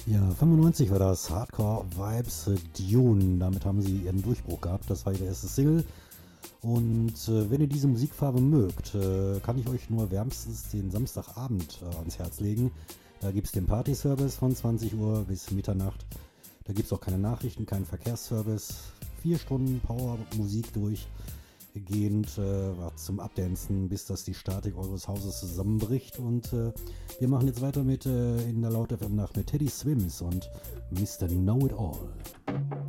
Ja, 95 war das Hardcore Vibes Dune. Damit haben sie ihren Durchbruch gehabt. Das war ihre erste Single. Und wenn ihr diese Musikfarbe mögt, kann ich euch nur wärmstens den Samstagabend ans Herz legen. Da gibt es den Party-Service von 20 Uhr bis Mitternacht. Da gibt es auch keine Nachrichten, keinen Verkehrsservice. 4 Stunden Power-Musik durchgehend zum Abdancen, bis dass die Statik eures Hauses zusammenbricht. Und wir machen jetzt weiter mit in der Laut FM Nacht mit Teddy Swims und Mr. Know It All.